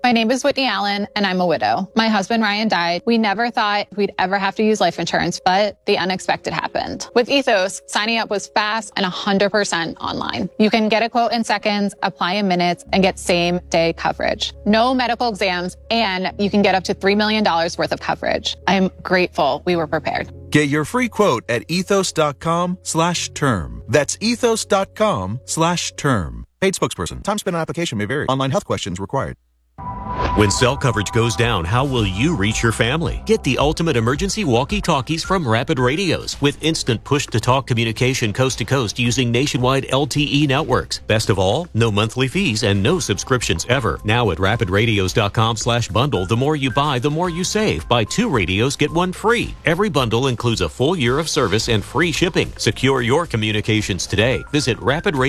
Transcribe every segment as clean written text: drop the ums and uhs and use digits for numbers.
My name is Whitney Allen, and I'm a widow. My husband, Ryan, died. We never thought we'd ever have to use life insurance, but the unexpected happened. With Ethos, signing up was fast and 100% online. You can get a quote in seconds, apply in minutes, and get same-day coverage. No medical exams, and you can get up to $3 million worth of coverage. I'm grateful we were prepared. Get your free quote at ethos.com/term. That's ethos.com/term. Paid spokesperson. Time spent on application may vary. Online health questions required. When cell coverage goes down, how will you reach your family? Get the ultimate emergency walkie-talkies from Rapid Radios with instant push-to-talk communication coast to coast using nationwide LTE networks. Best of all, no monthly fees and no subscriptions ever. Now at rapidradios.com/bundle, the more you buy, the more you save. Buy 2 radios, get 1 free. Every bundle includes a full year of service and free shipping. Secure your communications today. Visit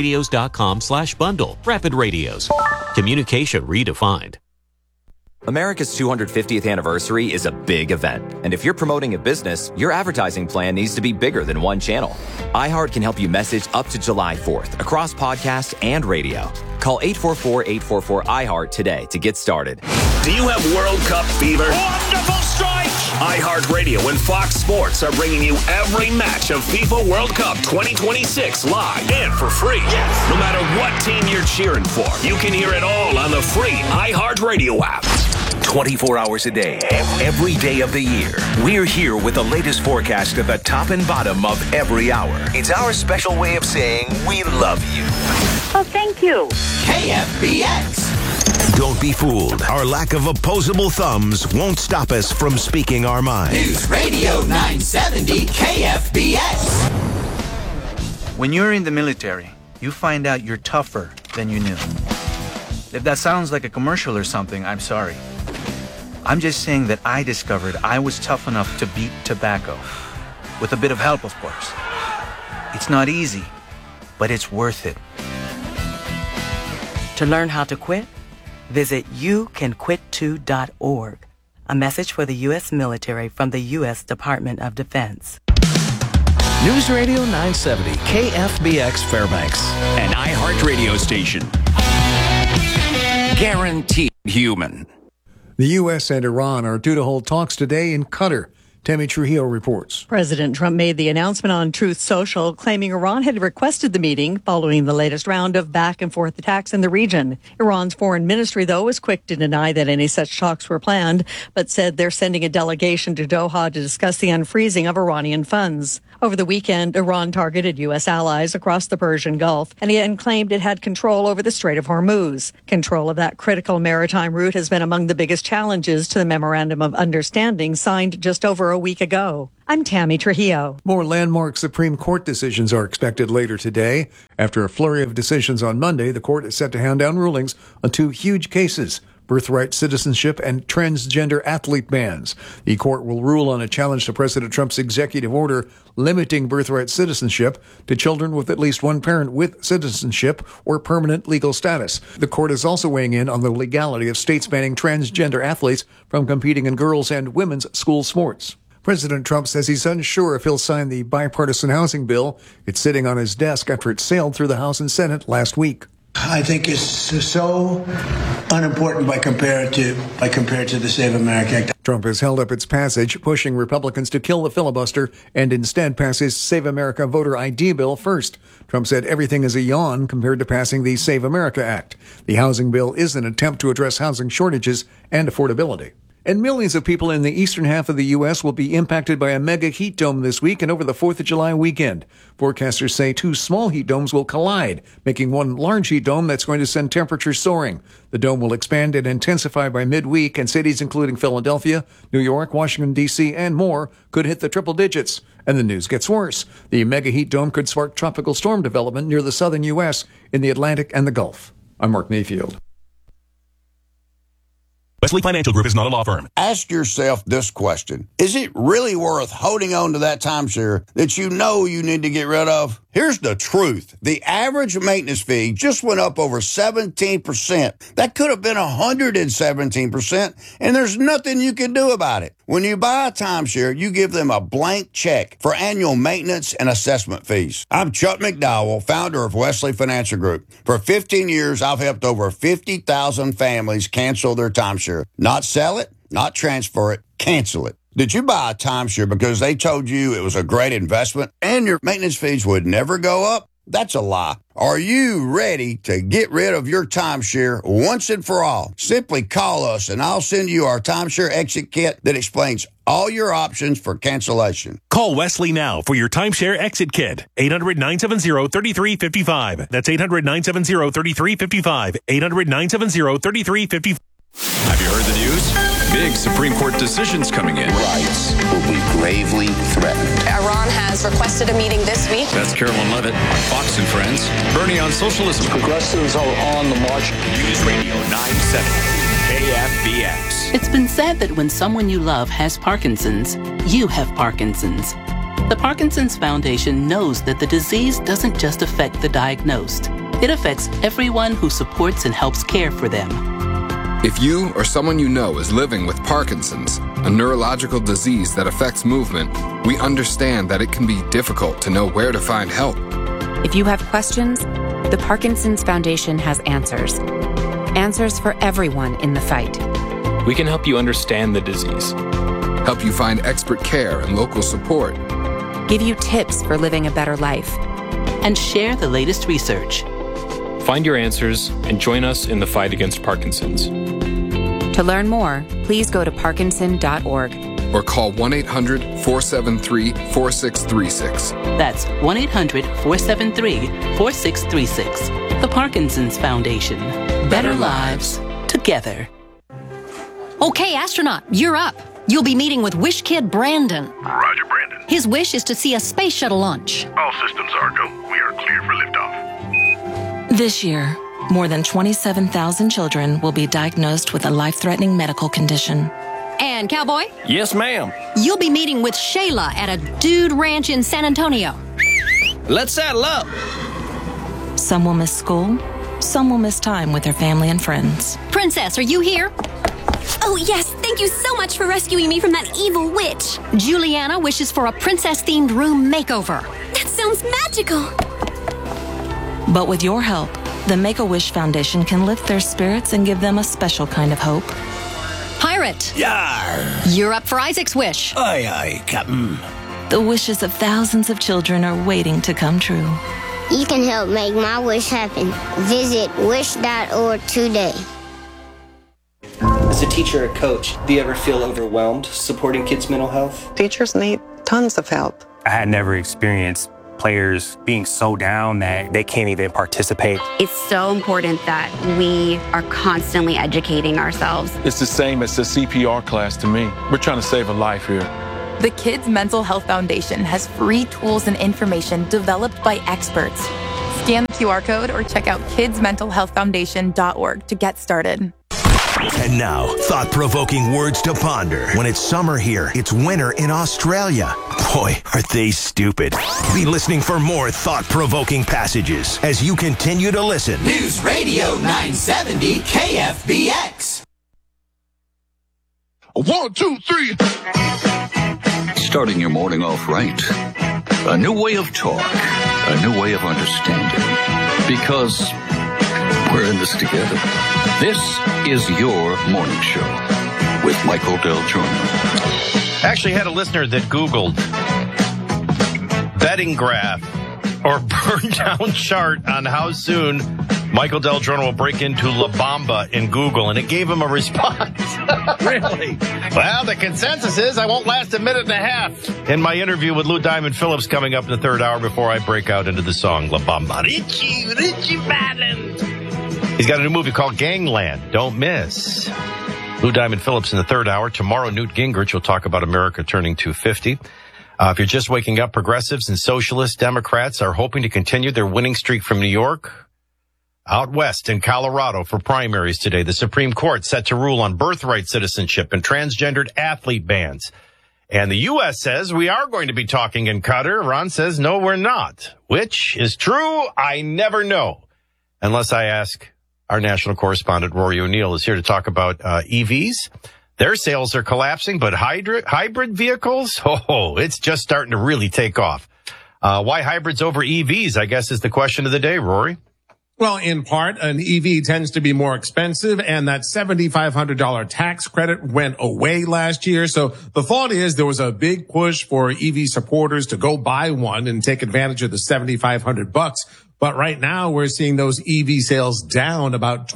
rapidradios.com/bundle. Rapid Radios. Communication redefined. America's 250th anniversary is a big event, and if you're promoting a business, your advertising plan needs to be bigger than one channel. iHeart can help you message up to July 4th across podcast and radio. Call 844-844-iHeart today to get started. Do you have World Cup fever? Wonderful strike! iHeartRadio and Fox Sports are bringing you every match of FIFA World Cup 2026 live and for free. Yes! No matter what team you're cheering for, you can hear it all on the free iHeartRadio app. 24 hours a day, every day of the year. We're here with the latest forecast at the top and bottom of every hour. It's our special way of saying we love you. Oh, thank you. KFBX. Don't be fooled. Our lack of opposable thumbs won't stop us from speaking our minds. News Radio 970 KFBX. When you're in the military, you find out you're tougher than you knew. If that sounds like a commercial or something, I'm sorry. I'm just saying that I discovered I was tough enough to beat tobacco. With a bit of help, of course. It's not easy, but it's worth it. To learn how to quit, visit youcanquit2.org. A message for the U.S. military from the U.S. Department of Defense. News Radio 970, KFBX Fairbanks. An iHeart radio station. Guaranteed human. The U.S. and Iran are due to hold talks today in Qatar. Tammy Trujillo reports. President Trump made the announcement on Truth Social, claiming Iran had requested the meeting following the latest round of back-and-forth attacks in the region. Iran's foreign ministry, though, was quick to deny that any such talks were planned, but said they're sending a delegation to Doha to discuss the unfreezing of Iranian funds. Over the weekend, Iran targeted U.S. allies across the Persian Gulf and claimed it had control over the Strait of Hormuz. Control of that critical maritime route has been among the biggest challenges to the Memorandum of Understanding signed just over a week ago. I'm Tammy Trujillo. More landmark Supreme Court decisions are expected later today. After a flurry of decisions on Monday, the court is set to hand down rulings on 2 huge cases: birthright citizenship and transgender athlete bans. The court will rule on a challenge to President Trump's executive order limiting birthright citizenship to children with at least one parent with citizenship or permanent legal status. The court is also weighing in on the legality of states banning transgender athletes from competing in girls' and women's school sports. President Trump says he's unsure if he'll sign the bipartisan housing bill. It's sitting on his desk after it sailed through the House and Senate last week. I think it's so unimportant by compared to the Save America Act. Trump has held up its passage, pushing Republicans to kill the filibuster and instead pass his Save America voter ID bill first. Trump said everything is a yawn compared to passing the Save America Act. The housing bill is an attempt to address housing shortages and affordability. And millions of people in the eastern half of the U.S. will be impacted by a mega heat dome this week and over the 4th of July weekend. Forecasters say 2 small heat domes will collide, making one large heat dome that's going to send temperatures soaring. The dome will expand and intensify by midweek, and cities including Philadelphia, New York, Washington, D.C., and more could hit the triple digits. And the news gets worse. The mega heat dome could spark tropical storm development near the southern U.S. in the Atlantic and the Gulf. I'm Mark Mayfield. Wesley Financial Group is not a law firm. Ask yourself this question. Is it really worth holding on to that timeshare that you know you need to get rid of? Here's the truth. The average maintenance fee just went up over 17%. That could have been 117%, and there's nothing you can do about it. When you buy a timeshare, you give them a blank check for annual maintenance and assessment fees. I'm Chuck McDowell, founder of Wesley Financial Group. For 15 years, I've helped over 50,000 families cancel their timeshare. Not sell it, not transfer it, cancel it. Did you buy a timeshare because they told you it was a great investment and your maintenance fees would never go up? That's a lie. Are you ready to get rid of your timeshare once and for all? Simply call us and I'll send you our timeshare exit kit that explains all your options for cancellation. Call Wesley now for your timeshare exit kit. 800-970-3355. That's 800-970-3355. 800-970-3355. Have you heard the news? Big Supreme Court decisions coming in. Rights will be gravely threatened. Iran has requested a meeting this week. That's Carolyn Levitt on Fox and Friends. Bernie on socialism. Progressives are on the march. News Radio 970 KFBX. It's been said that when someone you love has Parkinson's, you have Parkinson's. The Parkinson's Foundation knows that the disease doesn't just affect the diagnosed. It affects everyone who supports and helps care for them. If you or someone you know is living with Parkinson's, a neurological disease that affects movement, we understand that it can be difficult to know where to find help. If you have questions, the Parkinson's Foundation has answers. Answers for everyone in the fight. We can help you understand the disease. Help you find expert care and local support. Give you tips for living a better life. And share the latest research. Find your answers and join us in the fight against Parkinson's. To learn more, please go to parkinson.org. Or call 1-800-473-4636. That's 1-800-473-4636. The Parkinson's Foundation. Better lives together. Okay, astronaut, you're up. You'll be meeting with Wish Kid Brandon. Roger, Brandon. His wish is to see a space shuttle launch. All systems are go. We are clear for liftoff. This year, more than 27,000 children will be diagnosed with a life-threatening medical condition. And Cowboy? Yes, ma'am. You'll be meeting with Shayla at a dude ranch in San Antonio. Let's saddle up. Some will miss school. Some will miss time with their family and friends. Princess, are you here? Oh, yes. Thank you so much for rescuing me from that evil witch. Juliana wishes for a princess-themed room makeover. That sounds magical. But with your help, the Make-A-Wish Foundation can lift their spirits and give them a special kind of hope. Pirate. Yar. You're up for Isaac's wish. Aye, aye, Captain. The wishes of thousands of children are waiting to come true. You can help make my wish happen. Visit wish.org today. As a teacher or coach, do you ever feel overwhelmed supporting kids' mental health? Teachers need tons of help. I had never experienced players being so down that they can't even participate. It's so important that we are constantly educating ourselves. It's the same as the CPR class to me. We're trying to save a life here. The Kids Mental Health Foundation has free tools and information developed by experts. Scan the QR code or check out kidsmentalhealthfoundation.org to get started. And now, thought-provoking words to ponder. When it's summer here, it's winter in Australia. Boy, are they stupid. Be listening for more thought-provoking passages as you continue to listen. News Radio 970 KFBX. 1, 2, 3. Starting your morning off right. A new way of talk. A new way of understanding. Because we're in this together. This is your morning show with Michael Del Giorno. Actually had a listener that Googled betting graph or burn down chart on how soon Michael Del Giorno will break into La Bamba in Google, and it gave him a response. Really? Well, the consensus is I won't last a minute and a half. In my interview with Lou Diamond Phillips coming up in the third hour before I break out into the song La Bamba. Richie Valens. He's got a new movie called Gangland. Don't miss. Lou Diamond Phillips in the third hour. Tomorrow, Newt Gingrich will talk about America turning 250. If you're just waking up, progressives and socialist Democrats are hoping to continue their winning streak from New York. Out west in Colorado for primaries today, the Supreme Court set to rule on birthright citizenship and transgendered athlete bans. And the U.S. says we are going to be talking in Qatar. Iran says, no, we're not. Which is true? I never know. Unless I ask our national correspondent, Rory O'Neill, is here to talk about EVs. Their sales are collapsing, but hybrid vehicles, it's just starting to really take off. Why hybrids over EVs, I guess, is the question of the day, Rory. Well, in part, an EV tends to be more expensive, and that $7,500 tax credit went away last year. So the thought is there was a big push for EV supporters to go buy one and take advantage of the $7,500. But right now we're seeing those EV sales down about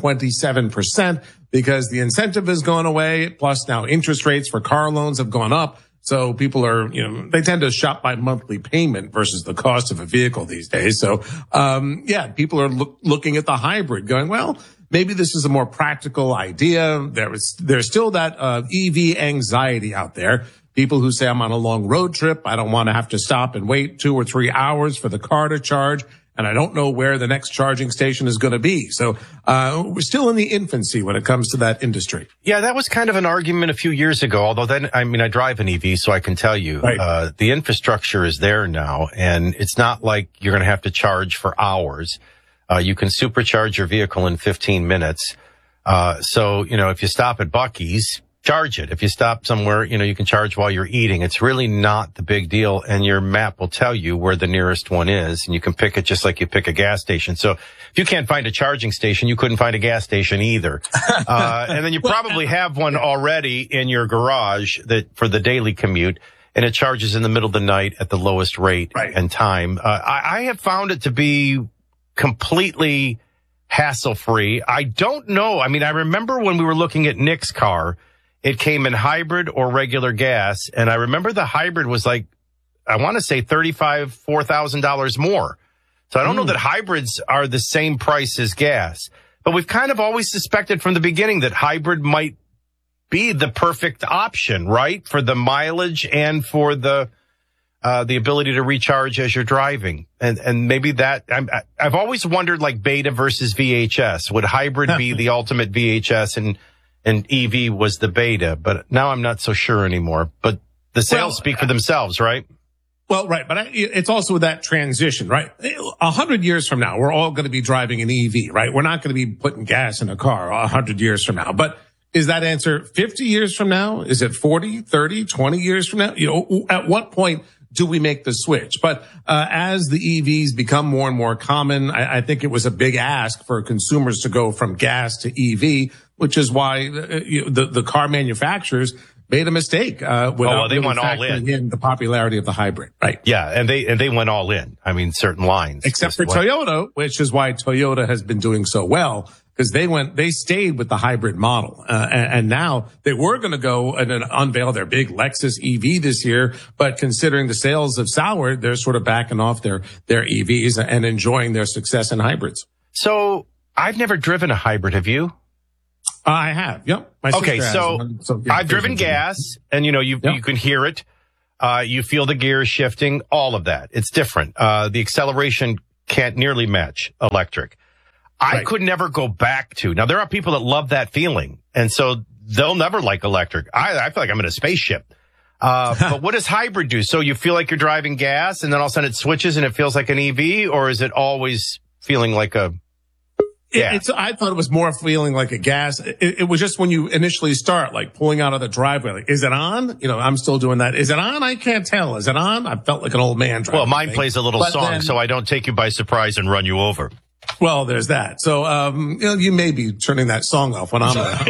27% because the incentive has gone away. Plus now interest rates for car loans have gone up. So people are, they tend to shop by monthly payment versus the cost of a vehicle these days. So, people are looking at the hybrid going, well, maybe this is a more practical idea. There's still that, EV anxiety out there. People who say I'm on a long road trip. I don't want to have to stop and wait 2 or 3 hours for the car to charge. And I don't know where the next charging station is going to be. So, we're still in the infancy when it comes to that industry. Yeah, that was kind of an argument a few years ago. Although then, I drive an EV, so I can tell you, right. The infrastructure is there now, and it's not like you're going to have to charge for hours. You can supercharge your vehicle in 15 minutes. So, if you stop at Buc-ee's, charge it. If you stop somewhere, you can charge while you're eating. It's really not the big deal. And your map will tell you where the nearest one is. And you can pick it just like you pick a gas station. So if you can't find a charging station, you couldn't find a gas station either. And then you probably have one already in your garage that for the daily commute. And it charges in the middle of the night at the lowest rate and time. I have found it to be completely hassle-free. I don't know. I remember when we were looking at Nick's car, it came in hybrid or regular gas. And I remember the hybrid was like, I want to say $4,000 more. So I don't know that hybrids are the same price as gas, but we've kind of always suspected from the beginning that hybrid might be the perfect option, right? For the mileage and for the ability to recharge as you're driving. And maybe that, I've always wondered like beta versus VHS. Would hybrid be the ultimate VHS and EV was the beta, but now I'm not so sure anymore. But the sales speak for themselves, right? Well, right. But it's also that transition, right? 100 years from now, we're all going to be driving an EV, right? We're not going to be putting gas in a car 100 years from now. But is that answer 50 years from now? Is it 40, 30, 20 years from now? At what point do we make the switch? But as the EVs become more and more common, I think it was a big ask for consumers to go from gas to EV, which is why the car manufacturers made a mistake without they went all in the popularity of the hybrid, right? Yeah, and they went all in. Certain lines, except for Toyota, which is why Toyota has been doing so well. Because they stayed with the hybrid model. And now they were going to go and unveil their big Lexus EV this year. But considering the sales have soured, they're sort of backing off their EVs and enjoying their success in hybrids. So I've never driven a hybrid. Have you? I have. Yep. Okay. So I've driven gas and you can hear it. You feel the gears shifting, all of that. It's different. The acceleration can't nearly match electric. I could never go back to. Now, there are people that love that feeling, and so they'll never like electric. I feel like I'm in a spaceship. But what does hybrid do? So you feel like you're driving gas, and then all of a sudden it switches and it feels like an EV, or is it always feeling like a gas? I thought it was more feeling like a gas. It was just when you initially start, like pulling out of the driveway, like, is it on? I'm still doing that. Is it on? I can't tell. Is it on? I felt like an old man driving. Well, mine plays a little song, so I don't take you by surprise and run you over. Well, there's that. So, you may be turning that song off when I'm around.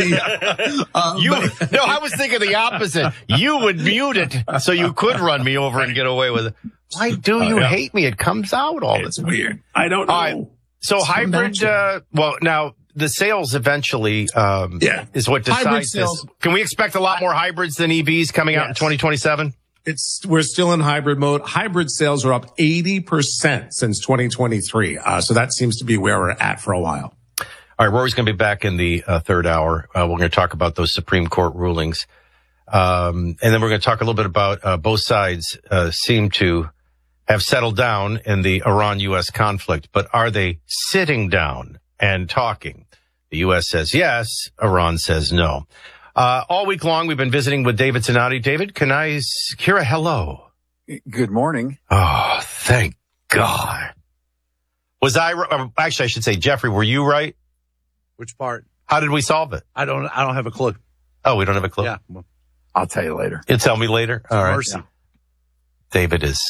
No, I was thinking the opposite. You would mute it so you could run me over and get away with it. Why do you hate me? It comes out all the time. It's weird. I don't know. So hybrid, now the sales eventually, is what decides this. Can we expect a lot more hybrids than EVs coming out in 2027? We're still in hybrid mode. Hybrid sales are up 80% since 2023. So that seems to be where we're at for a while. All right. Rory's going to be back in the third hour. We're going to talk about those Supreme Court rulings. And then we're going to talk a little bit about both sides seem to have settled down in the Iran-U.S. conflict. But are they sitting down and talking? The U.S. says yes. Iran says no. All week long, we've been visiting with David Zanotti. David, can I hear a hello? Good morning. Oh, thank God. Was I, actually, I should say, Jeffrey, were you right? Which part? How did we solve it? I don't have a clue. Oh, we don't have a clue? Yeah. Well, I'll tell you later. You'll tell me later? All right. Mercy. Yeah. David is,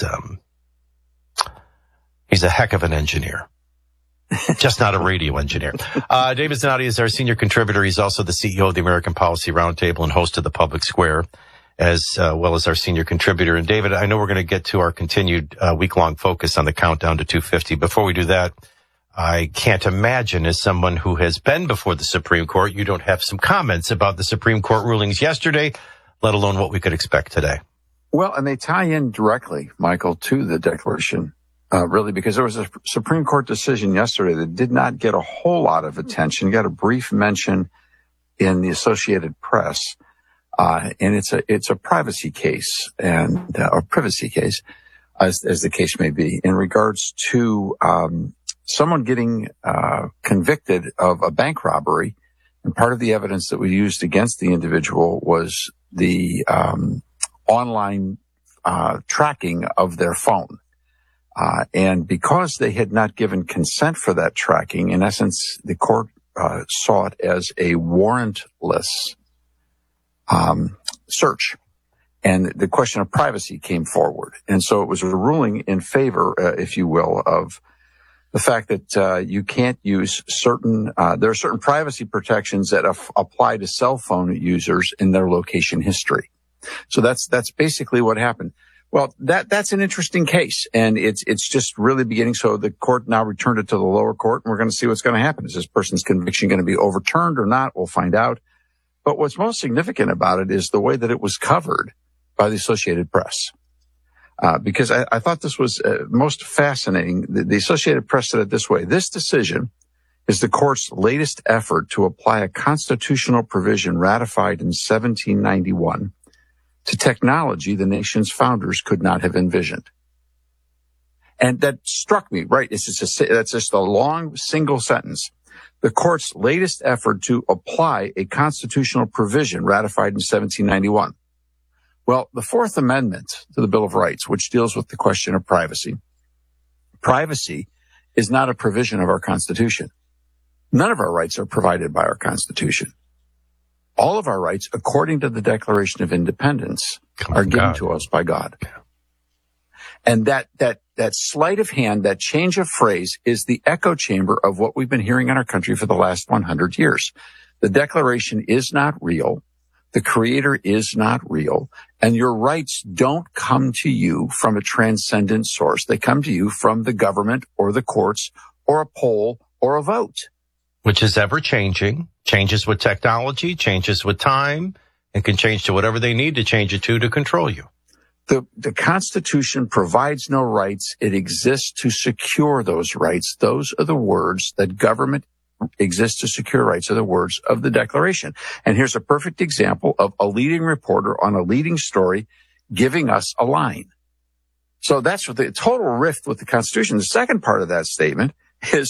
he's a heck of an engineer. Just not a radio engineer. David Zanotti is our senior contributor. He's also the CEO of the American Policy Roundtable and host of the Public Square, as well as our senior contributor. And David, I know we're going to get to our continued week-long focus on the countdown to 250. Before we do that, I can't imagine, as someone who has been before the Supreme Court, you don't have some comments about the Supreme Court rulings yesterday, let alone what we could expect today. Well, and they tie in directly, Michael, to the Declaration, really, because there was a Supreme Court decision yesterday that did not get a whole lot of attention, got a brief mention in the Associated Press, and it's a privacy case and or privacy case, as the case may be, in regards to someone getting convicted of a bank robbery, and part of the evidence that we used against the individual was the online tracking of their phone. And because they had not given consent for that tracking, in essence, the court saw it as a warrantless search. And the question of privacy came forward. And so it was a ruling in favor, if you will, of the fact that you can't use certain, there are certain privacy protections that apply to cell phone users in their location history. So that's basically what happened. Well, that's an interesting case, and it's just really beginning. So the court now returned it to the lower court, and we're going to see what's going to happen. Is this person's conviction going to be overturned or not? We'll find out. But what's most significant about it is the way that it was covered by the Associated Press. Because I thought this was most fascinating. The Associated Press said it this way: this decision is the court's latest effort to apply a constitutional provision ratified in 1791 to technology the nation's founders could not have envisioned. And that struck me, right? That's just a long single sentence. The court's latest effort to apply a constitutional provision ratified in 1791. Well, the Fourth Amendment to the Bill of Rights, which deals with the question of privacy is not a provision of our Constitution. None of our rights are provided by our Constitution. All of our rights, according to the Declaration of Independence, are given to us by God. And that sleight of hand, that change of phrase, is the echo chamber of what we've been hearing in our country for the last 100 years. The Declaration is not real. The Creator is not real. And your rights don't come to you from a transcendent source. They come to you from the government or the courts or a poll or a vote. Which is ever changing, changes with technology, changes with time, and can change to whatever they need to change it to control you. The Constitution provides no rights. It exists to secure those rights. Those are the words that government exists to secure rights, are the words of the Declaration. And here's a perfect example of a leading reporter on a leading story giving us a line. So that's what the total rift with the Constitution. The second part of that statement is